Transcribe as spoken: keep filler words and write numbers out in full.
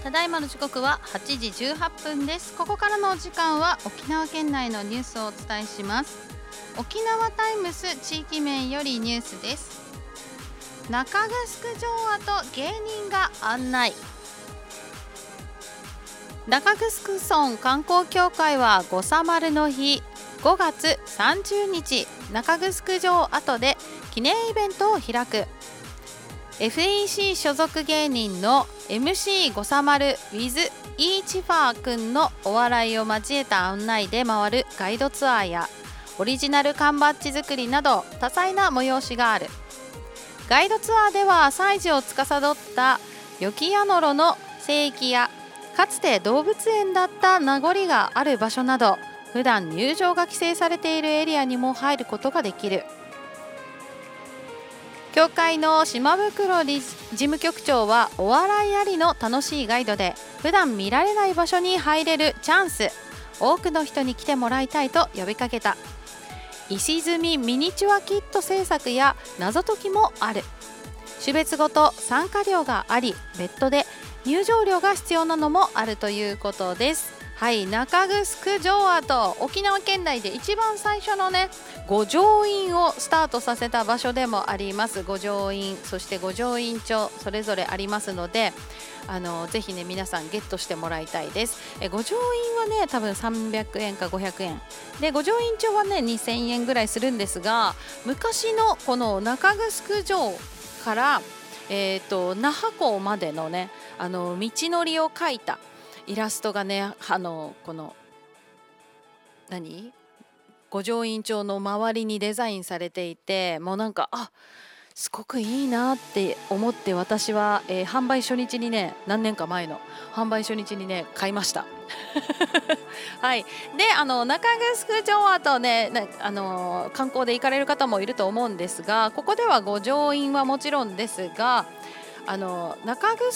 ただいまの時刻ははちじじゅうはっぷんです。ここからのお時間は沖縄県内のニュースをお伝えします。沖縄タイムス地域面よりニュースです。中城城跡芸人が案内。中城村観光協会は五差丸の日ごがつさんじゅうにち、中城城跡で記念イベントを開く。エフイーシー 所属芸人の エムシー 五差丸 with イーチファーくんのお笑いを交えた案内で回るガイドツアーやオリジナル缶バッジ作りなど多彩な催しがある。ガイドツアーでは祭事を司ったヨキヤノロの聖域やかつて動物園だった名残がある場所など普段入場が規制されているエリアにも入ることができる。協会の島袋理事務局長はお笑いありの楽しいガイドで普段見られない場所に入れるチャンス、多くの人に来てもらいたいと呼びかけた。石積みミニチュアキット制作や謎解きもある。種別ごと参加料があり別途で入場料が必要なのもあるということです。はい、中城城跡、沖縄県内で一番最初のね五条院をスタートさせた場所でもあります。五条院、そして五条院町それぞれありますので、あのぜひね皆さんゲットしてもらいたいです。え五条院はね多分さんびゃくえんかごひゃくえんで、五条院町はねにせんえんぐらいするんですが、昔のこの中城城から、えー、と那覇港までのねあの道のりを描いたイラストがね、あのこの何五条院町の周りにデザインされていて、もうなんかあすごくいいなって思って私は、えー販売初日にね、何年か前の販売初日にね買いましたはい。で、あの中城城跡ね、なあの観光で行かれる方もいると思うんですが、ここでは五条院はもちろんですが、あの中